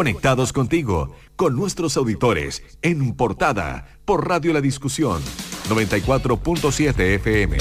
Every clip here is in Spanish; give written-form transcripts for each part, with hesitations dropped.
Conectados contigo, con nuestros auditores, en portada, por Radio La Discusión, 94.7 FM.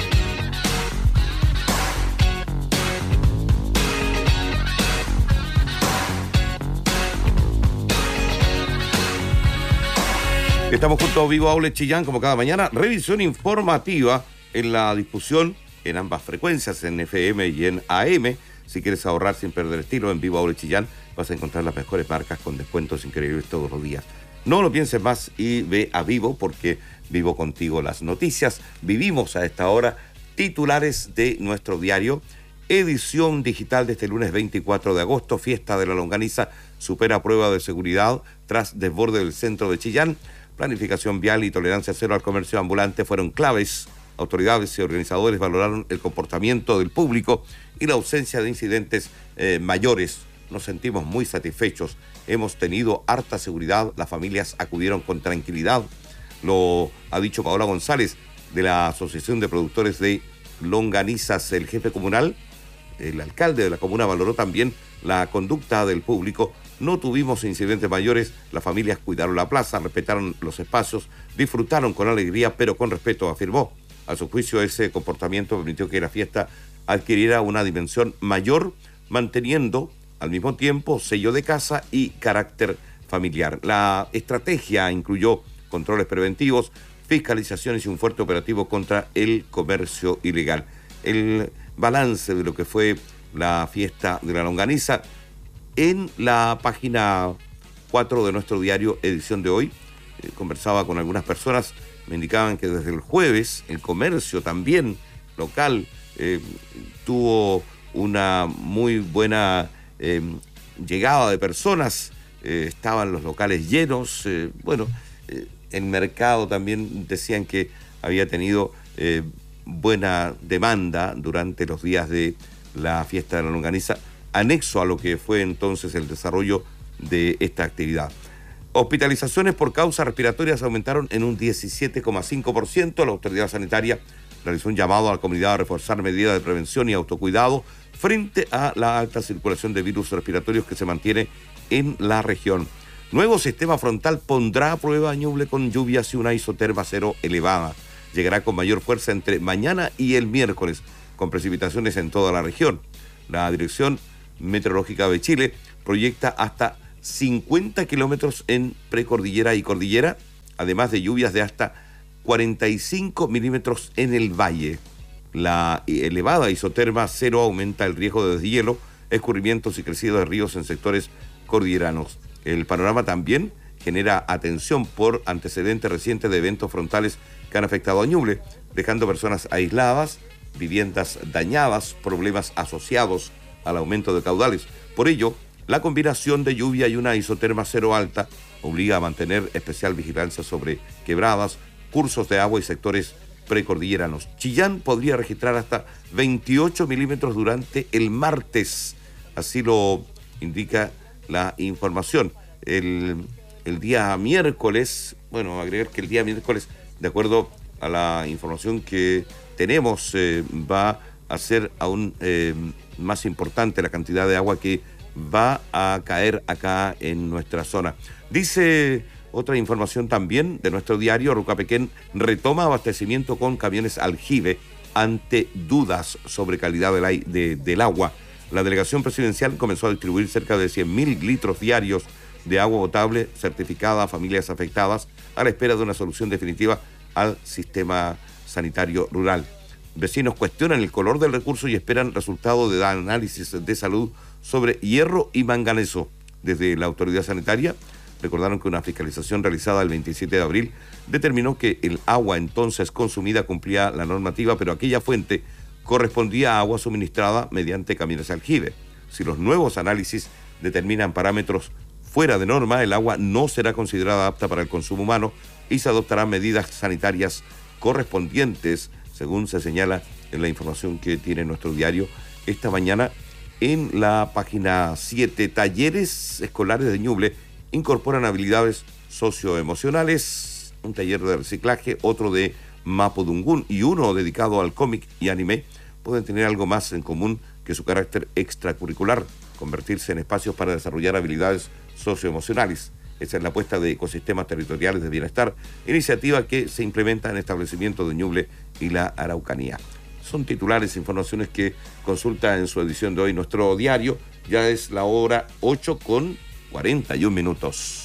Estamos junto a Vivo Outlet Chillán, como cada mañana. Revisión informativa en la discusión en ambas frecuencias, en FM y en AM. Si quieres ahorrar sin perder estilo, en Vivo Outlet Chillán vas a encontrar las mejores marcas con descuentos increíbles todos los días. No lo pienses más y ve a Vivo, porque vivo contigo las noticias. Vivimos a esta hora titulares de nuestro diario. Edición digital de este lunes 24 de agosto. Fiesta de la Longaniza supera prueba de seguridad tras desborde del centro de Chillán. Planificación vial y tolerancia cero al comercio ambulante fueron claves. Autoridades y organizadores valoraron el comportamiento del público y la ausencia de incidentes mayores. Nos sentimos muy satisfechos. Hemos tenido harta seguridad. Las familias acudieron con tranquilidad. Lo ha dicho Paola González, de la Asociación de Productores de Longanizas. El jefe comunal, el alcalde de la comuna, valoró también la conducta del público. No tuvimos incidentes mayores, las familias cuidaron la plaza, respetaron los espacios, disfrutaron con alegría, pero con respeto, afirmó. A su juicio, ese comportamiento permitió que la fiesta adquiriera una dimensión mayor, manteniendo al mismo tiempo sello de casa y carácter familiar. La estrategia incluyó controles preventivos, fiscalizaciones y un fuerte operativo contra el comercio ilegal. El balance de lo que fue la fiesta de la Longaniza en la página 4 de nuestro diario, edición de hoy. Conversaba con algunas personas, me indicaban que desde el jueves el comercio también local tuvo una muy buena llegada de personas. Estaban los locales llenos. El mercado también decían que había tenido buena demanda durante los días de la fiesta de la Longaniza, anexo a lo que fue entonces el desarrollo de esta actividad. Hospitalizaciones por causas respiratorias aumentaron en un 17,5%. La autoridad sanitaria realizó un llamado a la comunidad a reforzar medidas de prevención y autocuidado frente a la alta circulación de virus respiratorios que se mantiene en la región. Nuevo sistema frontal pondrá a prueba a Ñuble con lluvias y una isoterma cero elevada. Llegará con mayor fuerza entre mañana y el miércoles, con precipitaciones en toda la región. La Dirección Meteorológica de Chile proyecta hasta 50 kilómetros en precordillera y cordillera, además de lluvias de hasta 45 milímetros en el valle. La elevada isoterma cero aumenta el riesgo de deshielo, escurrimientos y crecidos de ríos en sectores cordilleranos. El panorama también genera atención por antecedentes recientes de eventos frontales que han afectado a Ñuble, dejando personas aisladas, viviendas dañadas, problemas asociados al aumento de caudales. Por ello, la combinación de lluvia y una isoterma cero alta obliga a mantener especial vigilancia sobre quebradas, cursos de agua y sectores precordilleranos. Chillán podría registrar hasta 28 milímetros durante el martes, así lo indica la información. El día miércoles, agregar que el día miércoles, de acuerdo a la información que tenemos, va a ser aún más importante la cantidad de agua que va a caer acá en nuestra zona. Dice otra información también de nuestro diario: Rucapequén retoma abastecimiento con camiones aljibe ante dudas sobre calidad del agua. La delegación presidencial comenzó a distribuir cerca de 100.000 litros diarios de agua potable certificada a familias afectadas, a la espera de una solución definitiva al sistema sanitario rural. Vecinos cuestionan el color del recurso y esperan resultado de análisis de salud sobre hierro y manganeso. Desde la autoridad sanitaria recordaron que una fiscalización realizada el 27 de abril determinó que el agua entonces consumida cumplía la normativa, pero aquella fuente correspondía a agua suministrada mediante camiones aljibe. Si los nuevos análisis determinan parámetros fuera de norma, el agua no será considerada apta para el consumo humano y se adoptarán medidas sanitarias correspondientes, según se señala en la información que tiene nuestro diario esta mañana. En la página 7, talleres escolares de Ñuble incorporan habilidades socioemocionales, un taller de reciclaje, otro de Mapudungún y uno dedicado al cómic y anime. Pueden tener algo más en común que su carácter extracurricular, convertirse en espacios para desarrollar habilidades socioemocionales. Esa es la apuesta de Ecosistemas Territoriales de Bienestar, iniciativa que se implementa en establecimientos de Ñuble y la Araucanía. Son titulares, informaciones que consulta en su edición de hoy nuestro diario. Ya es la hora 8:41.